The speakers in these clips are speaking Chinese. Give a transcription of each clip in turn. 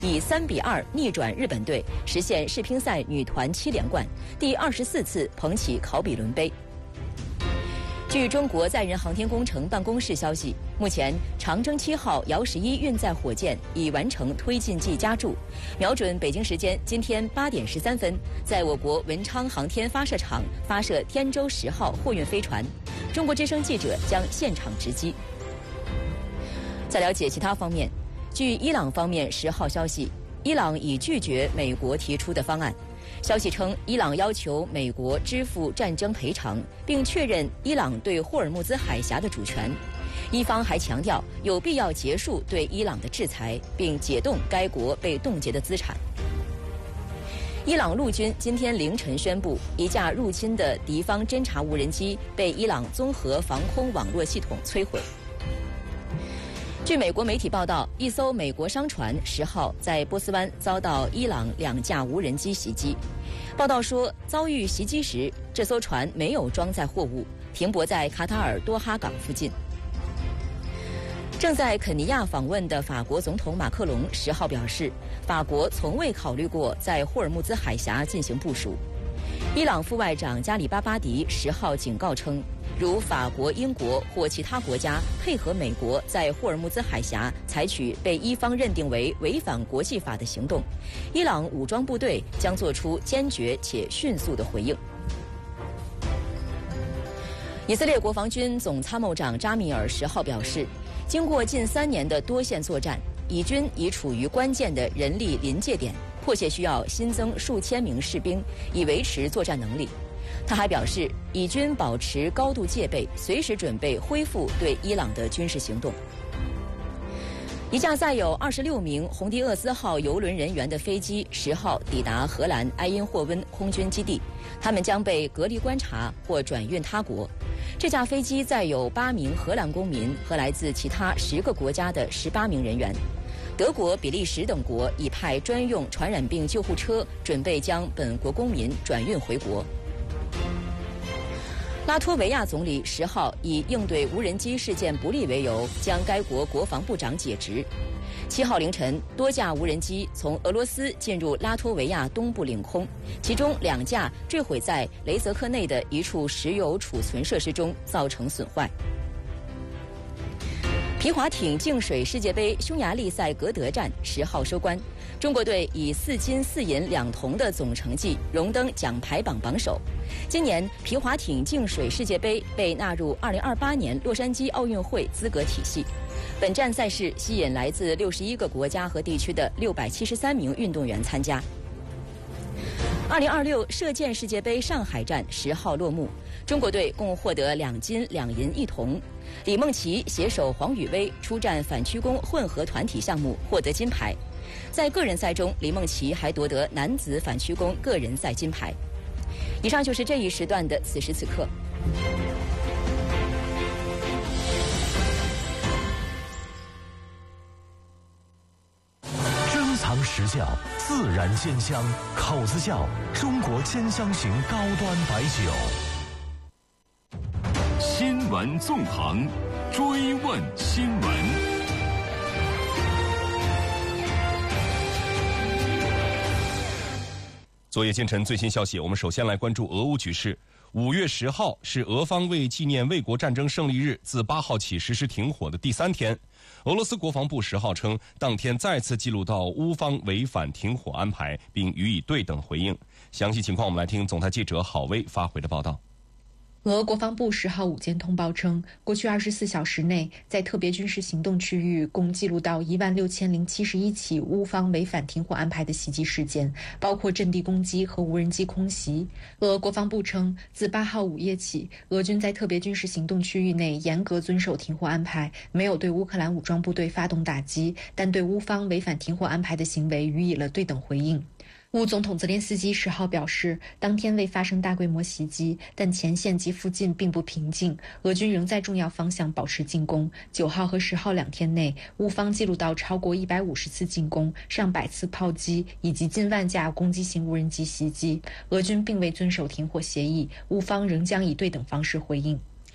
以3-2逆转日本队，实现世乒赛女团7连冠，第24次捧起考比伦杯。据中国载人航天工程办公室消息，目前长征7号遥11运载火箭已完成推进剂加注，瞄准北京时间今天8点13分，在我国文昌航天发射场发射天舟10号货运飞船。中国之声记者将现场直击。再了解其他方面，据伊朗方面10号消息，伊朗已拒绝美国提出的方案。消息称，伊朗要求美国支付战争赔偿，并确认伊朗对霍尔木兹海峡的主权。伊方还强调有必要结束对伊朗的制裁，并解冻该国被冻结的资产。伊朗陆军今天凌晨宣布，一架入侵的敌方侦察无人机被伊朗综合防空网络系统摧毁。据美国媒体报道，一艘美国商船10号在波斯湾遭到伊朗2架无人机袭击。报道说，遭遇袭击时，这艘船没有装载货物，停泊在卡塔尔多哈港附近。正在肯尼亚访问的法国总统马克龙10号表示，法国从未考虑过在霍尔木兹海峡进行部署。伊朗副外长加里巴巴迪10号警告称，如法国、英国或其他国家配合美国在霍尔木兹海峡采取被伊方认定为违反国际法的行动，伊朗武装部队将做出坚决且迅速的回应。以色列国防军总参谋长扎米尔10号表示，经过近3年的多线作战，以军已处于关键的人力临界点，迫切需要新增数千名士兵以维持作战能力。他还表示，以军保持高度戒备，随时准备恢复对伊朗的军事行动。一架载有26名洪迪厄斯号邮轮人员的飞机10号抵达荷兰埃因霍温空军基地，他们将被隔离观察或转运他国。这架飞机载有8名荷兰公民和来自其他10个国家的18名人员。德国、比利时等国已派专用传染病救护车，准备将本国公民转运回国。拉脱维亚总理10号以应对无人机事件不利为由，将该国国防部长解职。7号凌晨，多架无人机从俄罗斯进入拉脱维亚东部领空，其中2架坠毁在雷泽克内的一处石油储存设施中，造成损坏。皮划艇净水世界杯匈牙利赛格德站10号收官，中国队以4金4银2铜的总成绩荣登奖牌榜榜首。今年皮划艇净水世界杯被纳入2028年洛杉矶奥运会资格体系。本站赛事吸引来自61个国家和地区的673名运动员参加。2026射箭世界杯上海站10号落幕，中国队共获得2金2银1铜。李梦琪携手黄宇威出战反曲弓混合团体项目，获得金牌。在个人赛中，李梦琪还夺得男子反曲弓个人赛金牌。以上就是这一时段的此时此刻。 珍藏实窖，自然鲜香，口子窖，中国兼香型高端白酒。 新闻纵横，追问新闻。 昨夜今晨最新消息，我们首先来关注俄乌局势。5月10号是俄方为纪念卫国战争胜利日自8号起实施停火的第3天。俄罗斯国防部10号称，当天再次记录到乌方违反停火安排，并予以对等回应。详细情况我们来听总台记者郝威发回的报道。 俄国防部10号午间通报称，过去24小时内，在特别军事行动区域共记录到16071起乌方违反停火安排的袭击事件，包括阵地攻击和无人机空袭。俄国防部称，自8号午夜起，俄军在特别军事行动区域内严格遵守停火安排，没有对乌克兰武装部队发动打击，但对乌方违反停火安排的行为予以了对等回应。乌总统泽连斯基10号表示，当天未发生大规模袭击，但前线及附近并不平静，俄军仍在重要方向保持进攻。9号和10号2天内，乌方记录到超过150次进攻、上百次炮击以及近万架攻击型无人机袭击。俄军并未遵守停火协议，乌方仍将以对等方式回应。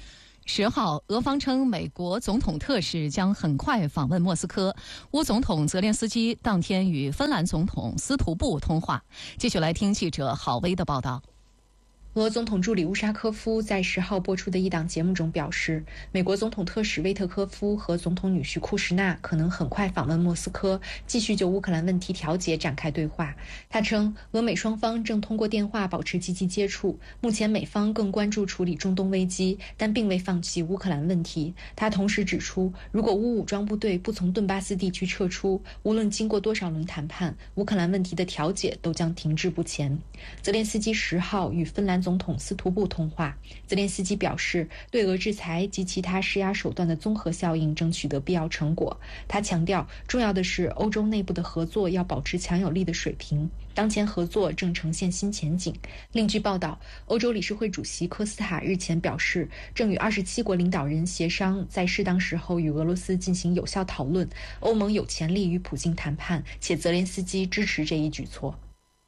10号，俄方称美国总统特使将很快访问莫斯科。乌总统泽连斯基当天与芬兰总统斯图布通话。继续来听记者郝薇的报道。 俄总统助理乌沙科夫在10号播出的一档节目中表示，美国总统特使威特科夫和总统女婿库什纳可能很快访问莫斯科，继续就乌克兰问题调解展开对话。他称，俄美双方正通过电话保持积极接触，目前美方更关注处理中东危机，但并未放弃乌克兰问题。他同时指出，如果乌武装部队不从顿巴斯地区撤出，无论经过多少轮谈判，乌克兰问题的调解都将停滞不前。泽连斯基10号与芬兰总统斯图布通话，泽连斯基表示，对俄制裁及其他施压手段的综合效应正取得必要成果。他强调，重要的是欧洲内部的合作要保持强有力的水平，当前合作正呈现新前景。另据报道，欧洲理事会主席科斯塔日前表示，正与27国领导人协商，在适当时候与俄罗斯进行有效讨论。欧盟有潜力与普京谈判，且泽连斯基支持这一举措。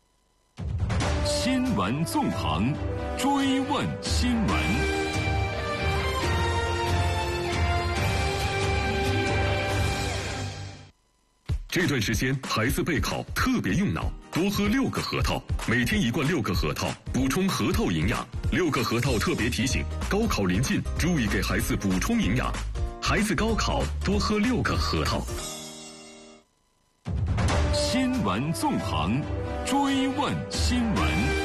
新闻纵横，追问新闻。这段时间孩子备考特别用脑，多喝6个核桃，每天1罐6个核桃，补充核桃营养。6个核桃特别提醒：高考临近，注意给孩子补充营养。孩子高考多喝6个核桃。新闻纵横，追问新闻。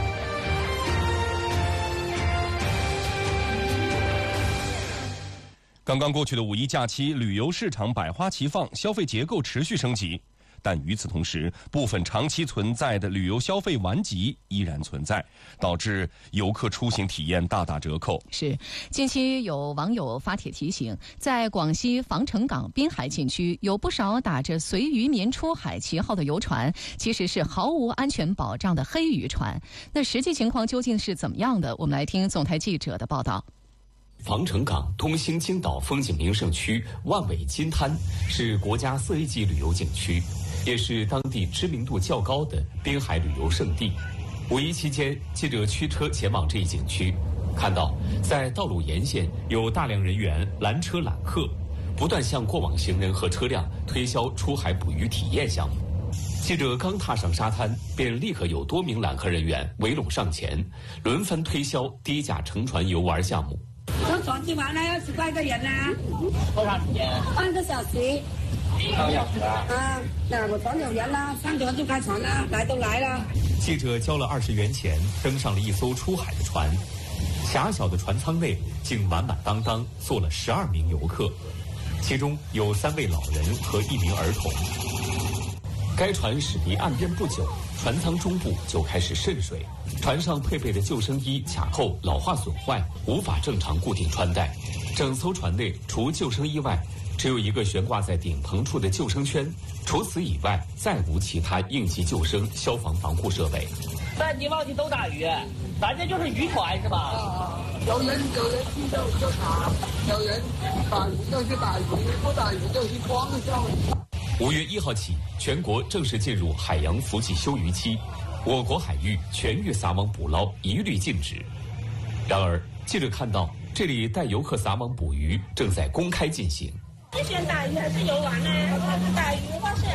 刚刚过去的五一假期，旅游市场百花齐放，消费结构持续升级。但与此同时，部分长期存在的旅游消费顽疾依然存在，导致游客出行体验大打折扣。 是，近期有网友发帖提醒，在广西防城港滨海禁区，有不少打着随渔民出海旗号的游船，其实是毫无安全保障的黑渔船。那实际情况究竟是怎么样的？我们来听总台记者的报道。 防城港东兴金岛风景名胜区万尾金滩是国家4A级旅游景区，也是当地知名度较高的滨海旅游胜地。五一期间，记者驱车前往这一景区，看到在道路沿线有大量人员拦车揽客，不断向过往行人和车辆推销出海捕鱼体验项目。记者刚踏上沙滩，便立刻有多名揽客人员围拢上前，轮番推销低价乘船游玩项目。 坐船去玩了，20块1个人啊！ 多长时间 ？半个小时。 半个小时啊？ 啊，那我船有人了，上船就开船了，来都来了。 记者交了20元钱，登上了一艘出海的船。狭小的船舱内竟满满当当坐了12名游客，其中有3位老人和1名儿童。该船驶离岸边不久，船舱中部就开始渗水，船上配备的救生衣卡扣老化损坏，无法正常固定穿戴。整艘船内除救生衣外，只有一个悬挂在顶棚处的救生圈，除此以外再无其他应急救生、消防防护设备。 淡季旺季都打鱼，咱这就是渔船是吧？ 有人去就打，有人打鱼就去打鱼，不打鱼就去光钓。 5月1号起，全国正式进入海洋伏季休渔期，我国海域全域撒网捕捞一律禁止。然而，记者看到这里带游客撒网捕鱼正在公开进行。 是选打鱼还是游玩呢？打鱼的话是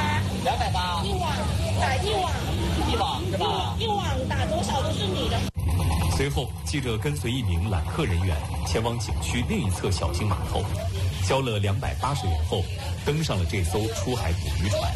280，280一网打一网是吧？一网打多少都是你的。 随后，记者跟随1名揽客人员前往景区另一侧小型码头，交了280元后，登上了这艘出海捕鱼船。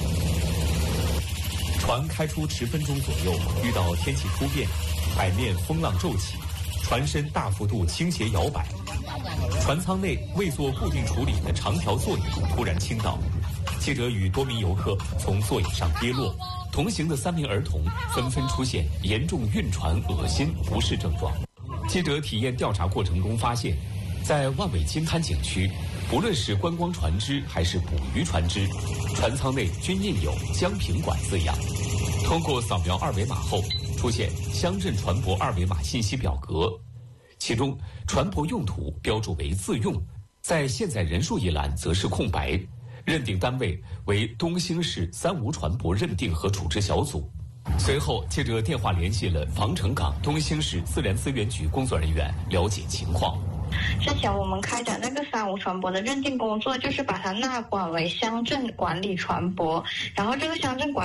船开出10分钟左右，遇到天气突变，海面风浪骤起，船身大幅度倾斜摇摆，船舱内未做固定处理的长条座椅突然倾倒，记者与多名游客从座椅上跌落，同行的3名儿童纷纷出现严重晕船、恶心、不适症状。记者体验调查过程中发现，在万尾金滩景区，不论是观光船只还是捕鱼船只，船舱内均印有江平馆字样。通过扫描2维码后，出现乡镇船舶2维码信息表格，其中船舶用途标注为自用，在现在人数一栏则是空白，认定单位为东兴市3无船舶认定和处置小组。随后，记者电话联系了防城港东兴市自然资源局工作人员了解情况。 之前我们开展那个3无船舶的认定工作，就是把它纳管为乡镇管理船舶，然后这个乡镇管